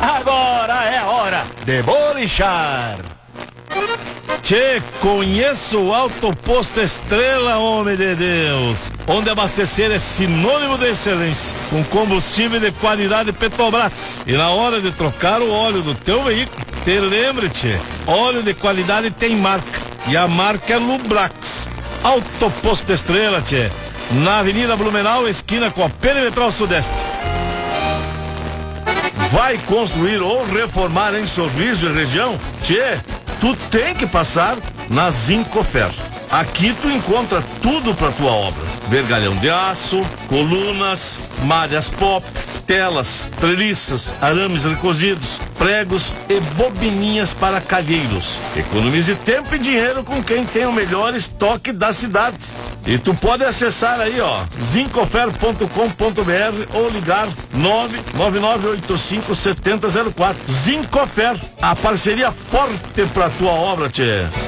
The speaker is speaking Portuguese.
Agora é hora de bolichar. Tchê, conheço o Alto Posto Estrela, homem de Deus, onde abastecer é sinônimo de excelência, com combustível de qualidade Petrobras. E na hora de trocar o óleo do teu veículo, te lembre, tchê, óleo de qualidade tem marca, e a marca é Lubrax. Alto Posto Estrela, tchê, na Avenida Blumenau, esquina com a Perimetral Sudeste. Vai construir ou reformar em Sorriso e região? Tchê, tu tem que passar na Zincofer. Aqui tu encontra tudo para tua obra: vergalhão de aço, colunas, malhas pop, telas, treliças, arames recozidos, pregos e bobininhas para calheiros. Economize tempo e dinheiro com quem tem o melhor estoque da cidade. E tu pode acessar aí, zincofer.com.br ou ligar 999857004. Zincofer, a parceria forte pra tua obra, tchê.